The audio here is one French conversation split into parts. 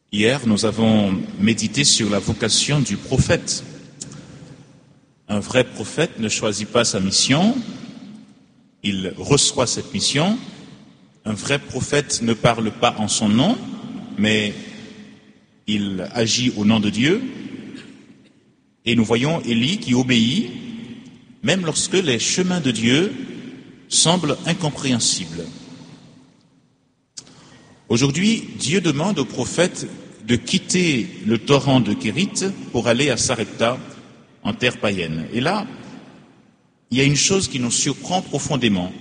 Hier, nous avons médité sur la vocation du prophète. Un vrai prophète ne choisit pas sa mission, il reçoit cette mission. Un vrai prophète ne parle pas en son nom, mais il agit au nom de Dieu. Et nous voyons Élie qui obéit, même lorsque les chemins de Dieu semblent incompréhensibles. Aujourd'hui, Dieu demande au prophète de quitter le torrent de Kérith pour aller à Sarepta, en terre païenne. Et là, il y a une chose qui nous surprend profondément.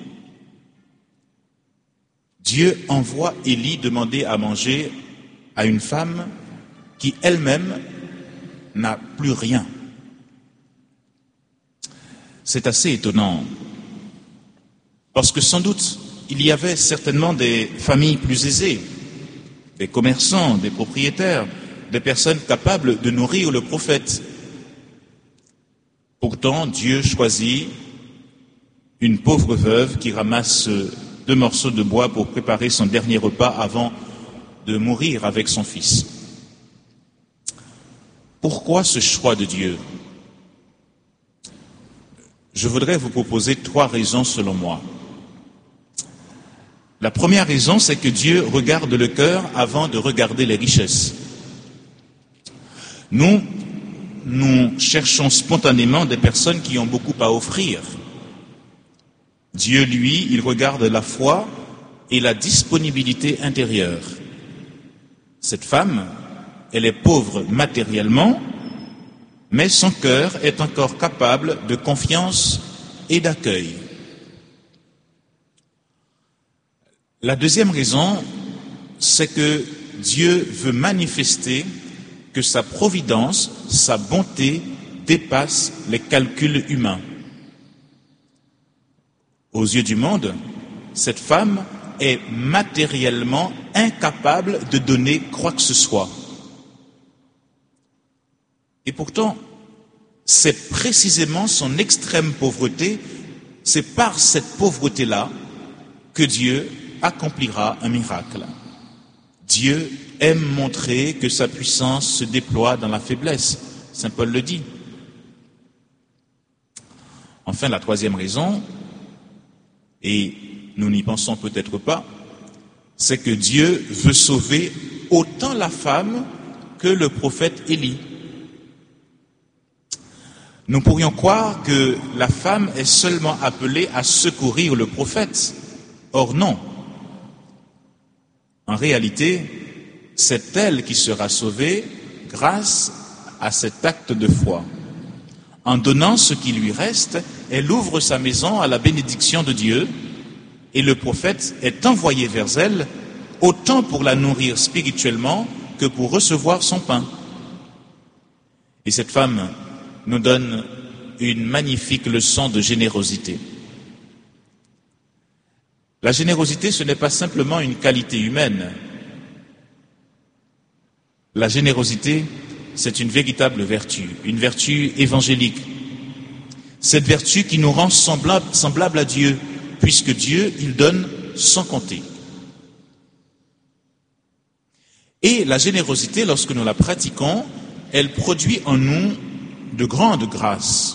Dieu envoie Élie demander à manger à une femme qui elle-même n'a plus rien. C'est assez étonnant, parce que sans doute, il y avait certainement des familles plus aisées, des commerçants, des propriétaires, des personnes capables de nourrir le prophète. Pourtant, Dieu choisit une pauvre veuve qui ramasse 2 morceaux de bois pour préparer son dernier repas avant de mourir avec son fils. Pourquoi ce choix de Dieu? Je voudrais vous proposer 3 raisons selon moi. La première raison, c'est que Dieu regarde le cœur avant de regarder les richesses. Nous cherchons spontanément des personnes qui ont beaucoup à offrir. Dieu, lui, il regarde la foi et la disponibilité intérieure. Cette femme, elle est pauvre matériellement, mais son cœur est encore capable de confiance et d'accueil. La deuxième raison, c'est que Dieu veut manifester que sa providence, sa bonté dépasse les calculs humains. Aux yeux du monde, cette femme est matériellement incapable de donner quoi que ce soit. Et pourtant, c'est précisément son extrême pauvreté, c'est par cette pauvreté-là que Dieu accomplira un miracle. Dieu aime montrer que sa puissance se déploie dans la faiblesse. Saint Paul le dit. Enfin, la troisième raison, et nous n'y pensons peut-être pas, c'est que Dieu veut sauver autant la femme que le prophète Élie. Nous pourrions croire que la femme est seulement appelée à secourir le prophète. Or non. En réalité, c'est elle qui sera sauvée grâce à cet acte de foi. En donnant ce qui lui reste, elle ouvre sa maison à la bénédiction de Dieu et le prophète est envoyé vers elle autant pour la nourrir spirituellement que pour recevoir son pain. Et cette femme nous donne une magnifique leçon de générosité. La générosité, ce n'est pas simplement une qualité humaine. La générosité, c'est une véritable vertu, une vertu évangélique. Cette vertu qui nous rend semblables à Dieu, puisque Dieu, il donne sans compter. Et la générosité, lorsque nous la pratiquons, elle produit en nous de grandes grâces.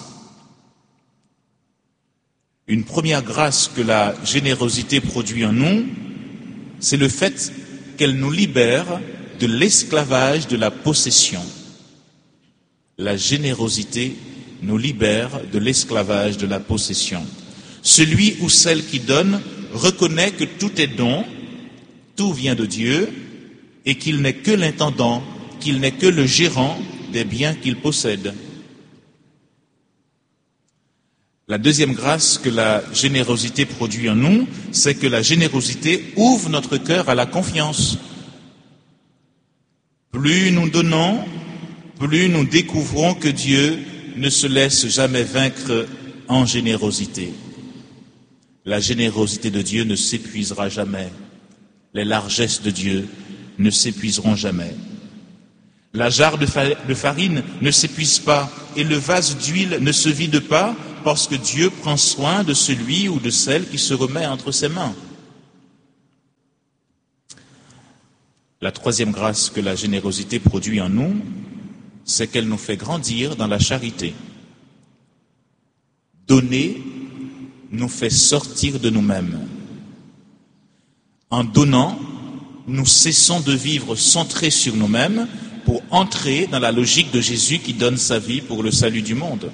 Une première grâce que la générosité produit en nous, c'est le fait qu'elle nous libère de l'esclavage de la possession. La générosité nous libère de l'esclavage de la possession. Celui ou celle qui donne reconnaît que tout est don, tout vient de Dieu, et qu'il n'est que l'intendant, qu'il n'est que le gérant des biens qu'il possède. La deuxième grâce que la générosité produit en nous, c'est que la générosité ouvre notre cœur à la confiance. Plus nous donnons, plus nous découvrons que Dieu ne se laisse jamais vaincre en générosité. La générosité de Dieu ne s'épuisera jamais. Les largesses de Dieu ne s'épuiseront jamais. La jarre de farine ne s'épuise pas et le vase d'huile ne se vide pas parce que Dieu prend soin de celui ou de celle qui se remet entre ses mains. La troisième grâce que la générosité produit en nous, c'est qu'elle nous fait grandir dans la charité. Donner nous fait sortir de nous-mêmes. En donnant, nous cessons de vivre centrés sur nous-mêmes pour entrer dans la logique de Jésus qui donne sa vie pour le salut du monde.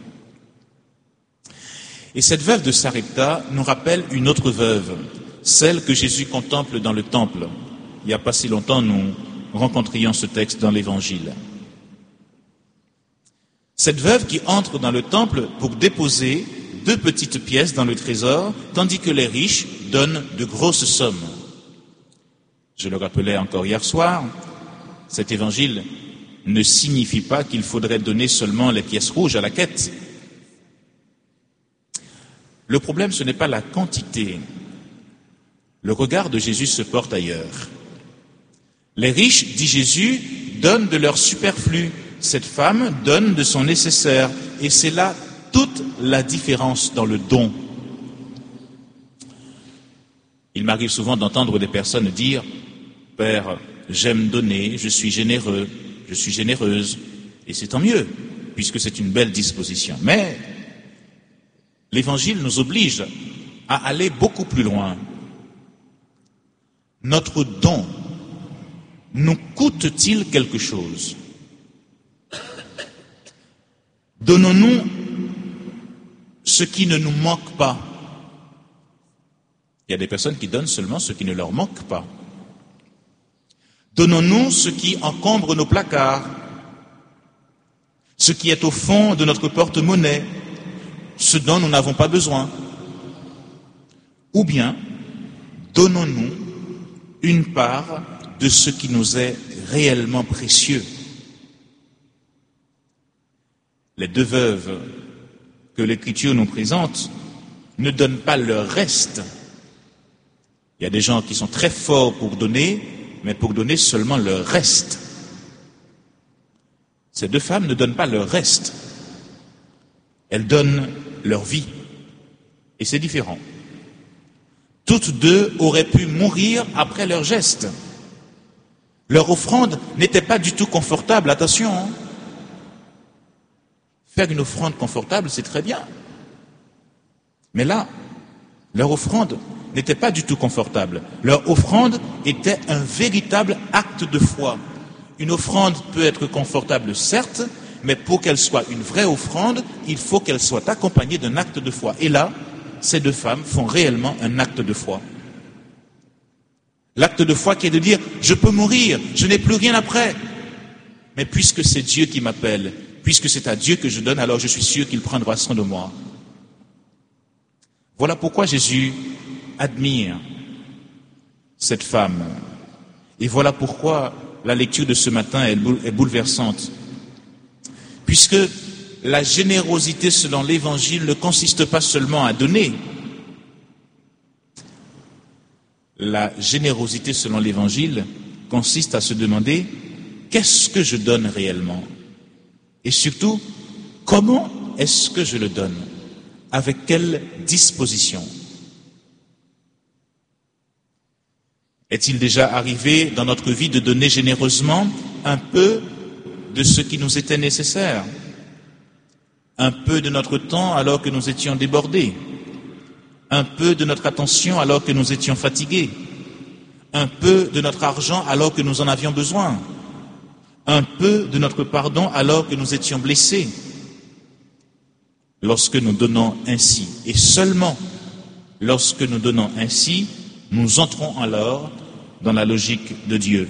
Et cette veuve de Sarepta nous rappelle une autre veuve, celle que Jésus contemple dans le temple. Il n'y a pas si longtemps, nous rencontrions ce texte dans l'Évangile. Cette veuve qui entre dans le temple pour déposer 2 petites pièces dans le trésor, tandis que les riches donnent de grosses sommes. Je le rappelais encore hier soir, cet évangile ne signifie pas qu'il faudrait donner seulement les pièces rouges à la quête. Le problème, ce n'est pas la quantité. Le regard de Jésus se porte ailleurs. Les riches, dit Jésus, donnent de leur superflu. Cette femme donne de son nécessaire. Et c'est là toute la différence dans le don. Il m'arrive souvent d'entendre des personnes dire « Père, j'aime donner, je suis généreux, je suis généreuse. » Et c'est tant mieux, puisque c'est une belle disposition. Mais l'Évangile nous oblige à aller beaucoup plus loin. Notre don nous coûte-t-il quelque chose? Donnons-nous ce qui ne nous manque pas? Il y a des personnes qui donnent seulement ce qui ne leur manque pas. Donnons-nous ce qui encombre nos placards, ce qui est au fond de notre porte-monnaie, ce dont nous n'avons pas besoin. Ou bien, donnons-nous une part de ce qui nous est réellement précieux. Les 2 veuves que l'Écriture nous présente ne donnent pas leur reste. Il y a des gens qui sont très forts pour donner, mais pour donner seulement leur reste. Ces 2 femmes ne donnent pas leur reste. Elles donnent leur vie. Et c'est différent. Toutes 2 auraient pu mourir après leur geste. Leur offrande n'était pas du tout confortable, attention. Hein. Faire une offrande confortable, c'est très bien. Mais là, leur offrande n'était pas du tout confortable. Leur offrande était un véritable acte de foi. Une offrande peut être confortable, certes, mais pour qu'elle soit une vraie offrande, il faut qu'elle soit accompagnée d'un acte de foi. Et là, ces 2 femmes font réellement un acte de foi. L'acte de foi qui est de dire, je peux mourir, je n'ai plus rien après. Mais puisque c'est Dieu qui m'appelle, puisque c'est à Dieu que je donne, alors je suis sûr qu'il prendra soin de moi. Voilà pourquoi Jésus admire cette femme. Et voilà pourquoi la lecture de ce matin est bouleversante. Puisque la générosité selon l'Évangile ne consiste pas seulement à donner. La générosité selon l'Évangile consiste à se demander qu'est-ce que je donne réellement? Et surtout, comment est-ce que je le donne? Avec quelle disposition? Est-il déjà arrivé dans notre vie de donner généreusement un peu de ce qui nous était nécessaire? Un peu de notre temps alors que nous étions débordés? Un peu de notre attention alors que nous étions fatigués? Un peu de notre argent alors que nous en avions besoin? Un peu de notre pardon alors que nous étions blessés? Lorsque nous donnons ainsi, et seulement lorsque nous donnons ainsi, nous entrons alors dans la logique de Dieu.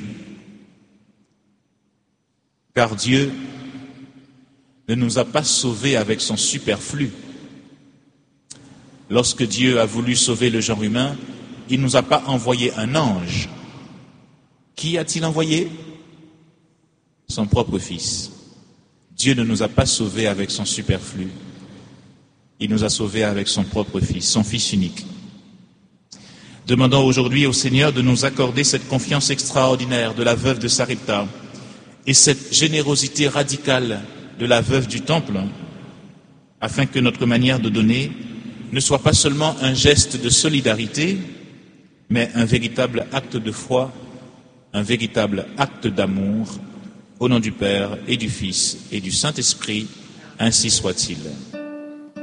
Car Dieu ne nous a pas sauvés avec son superflu. Lorsque Dieu a voulu sauver le genre humain, il ne nous a pas envoyé un ange. Qui a-t-il envoyé? Son propre Fils. Dieu ne nous a pas sauvés avec son superflu. Il nous a sauvés avec son propre Fils, son Fils unique. Demandons aujourd'hui au Seigneur de nous accorder cette confiance extraordinaire de la veuve de Sarepta et cette générosité radicale de la veuve du temple, afin que notre manière de donner ne soit pas seulement un geste de solidarité, mais un véritable acte de foi, un véritable acte d'amour. Au nom du Père et du Fils et du Saint-Esprit, ainsi soit-il.